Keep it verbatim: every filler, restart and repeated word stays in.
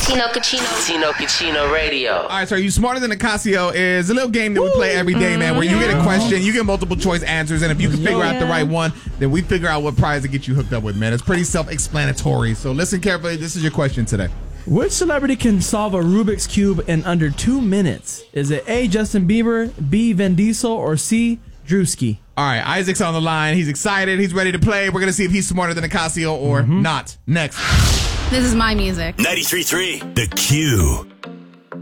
Tino Cucino. Tino Cucino Radio. All right, so Are You Smarter Than a Casio is a little game that we play every day, man, where you get a question, you get multiple choice answers, and if you can figure out the right one, then we figure out what prize to get you hooked up with, man. It's pretty self-explanatory. So listen carefully. This is your question today. Which celebrity can solve a Rubik's Cube in under two minutes? Is it A, Justin Bieber, B, Vin Diesel, or C, Drewski? All right, Isaac's on the line. He's excited. He's ready to play. We're going to see if he's smarter than a Casio or mm-hmm. not. Next. This is my music. ninety-three point three The Q.